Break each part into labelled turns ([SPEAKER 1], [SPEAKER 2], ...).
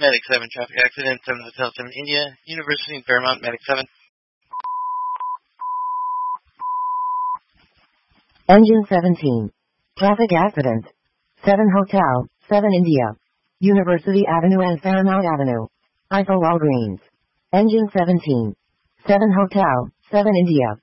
[SPEAKER 1] Medic 7, traffic accident, 7 Hotel 7 India, University in Fairmont, Medic 7.
[SPEAKER 2] Engine 17. Traffic accident. 7 Hotel, 7 India. University Avenue and Fairmount Avenue. Eiffel Walgreens. Engine 17. 7 Hotel, 7 India.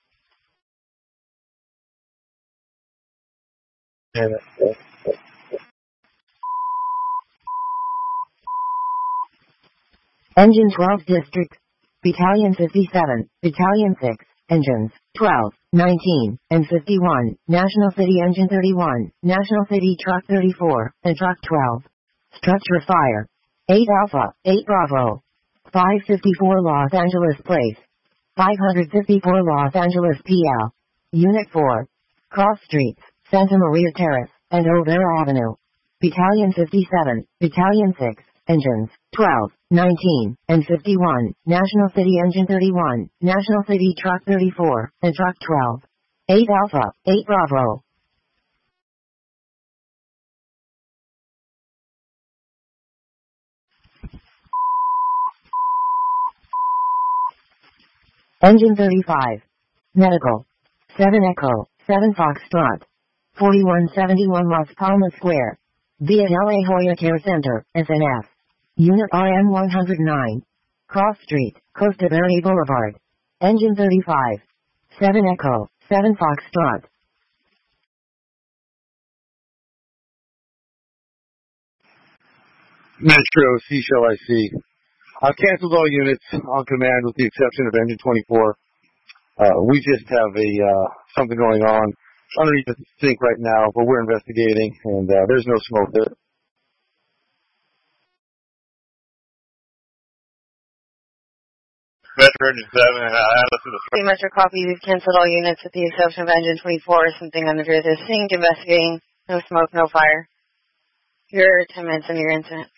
[SPEAKER 2] Engine 12 District. Battalion 57, Battalion 6, Engines 12, 19, and 51, National City Engine 31, National City Truck 34, and Truck 12. Structure fire. 8 Alpha, 8 Bravo. 554 Los Angeles Place. 554 Los Angeles PL. Unit 4. Cross Streets, Santa Maria Terrace, and Olvera Avenue. Battalion 57, Battalion 6, Engines 12, 19, and 51, National City Engine 31, National City Truck 34, and Truck 12. 8 Alpha, 8 Bravo. Engine 35. Medical. 7 Echo, 7 Foxtrot. 4171 Las Palmas Square. Via La Jolla Care Center, SNF. Unit RM 109. Cross Street, Costa Verde Boulevard. Engine 35. 7 Echo, 7 Foxtrot.
[SPEAKER 3] Metro CSHL-IC. I've canceled all units on command with the exception of Engine 24. We just have something going on underneath the sink right now, but we're investigating, and there's no smoke there.
[SPEAKER 4] Metro Engine 7, Atlas to the...
[SPEAKER 5] Metro copy, we've canceled all units with the exception of Engine 24, something under the sink, investigating, no smoke, no fire. You're 10 minutes into your incident.